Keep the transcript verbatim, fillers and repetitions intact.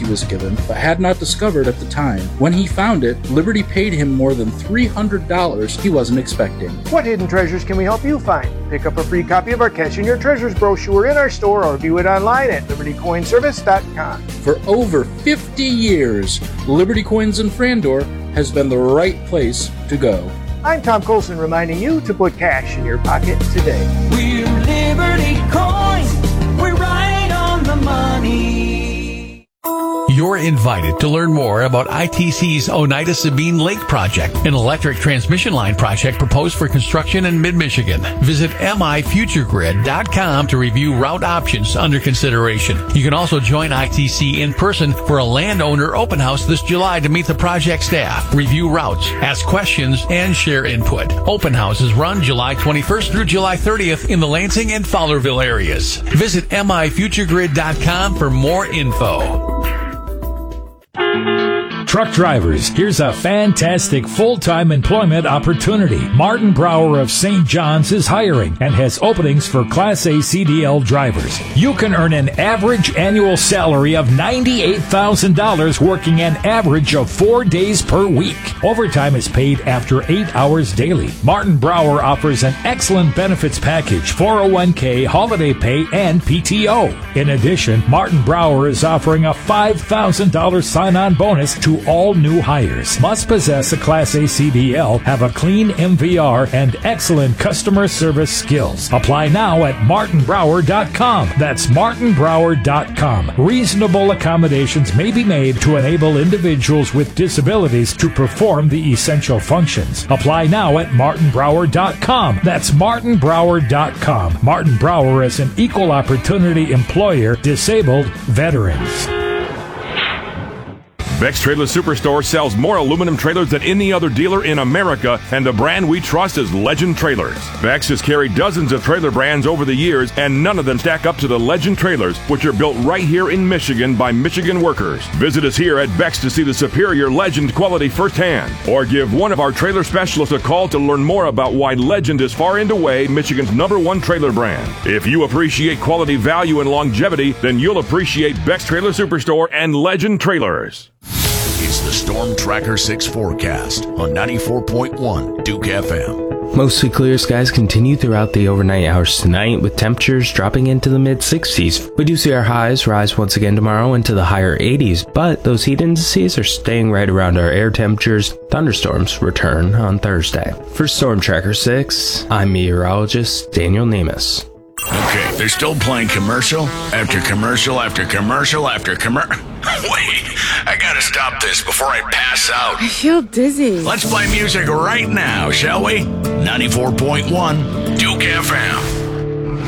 he was given, but had not discovered at the time. When he found it, Liberty paid him more than three hundred dollars he wasn't expecting. What hidden treasures can we help you find? Pick up a free copy of our Cash in Your Treasures brochure in our store or view it online at liberty coin service dot com. For over fifty years, Liberty Coins in Frandor has been the right place to go. I'm Tom Colson reminding you to put cash in your pocket today. We're Liberty Coins. We're right on the money. You're invited to learn more about I T C's Oneida Sabine Lake project, an electric transmission line project proposed for construction in mid-Michigan. Visit m i future grid dot com to review route options under consideration. You can also join I T C in person for a landowner open house this July to meet the project staff, review routes, ask questions, and share input. Open houses run July twenty-first through July thirtieth in the Lansing and Fowlerville areas. Visit m i future grid dot com for more info. Truck drivers, here's a fantastic full-time employment opportunity. Martin Brower of Saint John's is hiring and has openings for Class A C D L drivers. You can earn an average annual salary of ninety-eight thousand dollars working an average of four days per week. Overtime is paid after eight hours daily. Martin Brower offers an excellent benefits package, four oh one k, holiday pay, and P T O. In addition, Martin Brower is offering a five thousand dollars sign-on bonus to all new hires. Must possess a Class A C D L, have a clean M V R, and excellent customer service skills. Apply now at martin brower dot com. That's martin brower dot com. Reasonable accommodations may be made to enable individuals with disabilities to perform the essential functions. Apply now at martin brower dot com. That's martin brower dot com. Martin Brower is an equal opportunity employer, disabled veterans. Beck's Trailer Superstore sells more aluminum trailers than any other dealer in America, and the brand we trust is Legend Trailers. Beck's has carried dozens of trailer brands over the years, and none of them stack up to the Legend Trailers, which are built right here in Michigan by Michigan workers. Visit us here at Beck's to see the superior Legend quality firsthand, or give one of our trailer specialists a call to learn more about why Legend is far and away Michigan's number one trailer brand. If you appreciate quality, value, and longevity, then you'll appreciate Beck's Trailer Superstore and Legend Trailers. It's the Storm Tracker six forecast on ninety-four point one Duke F M. Mostly clear skies continue throughout the overnight hours tonight, with temperatures dropping into the mid sixties. We do see our highs rise once again tomorrow into the higher eighties, but those heat indices are staying right around our air temperatures. Thunderstorms return on Thursday. For Storm Tracker six, I'm meteorologist Daniel Nemus. Okay, they're still playing commercial after commercial after commercial after commercial. Wait, I gotta stop this before I pass out. I feel dizzy. Let's play music right now, shall we? ninety-four point one Duke F M.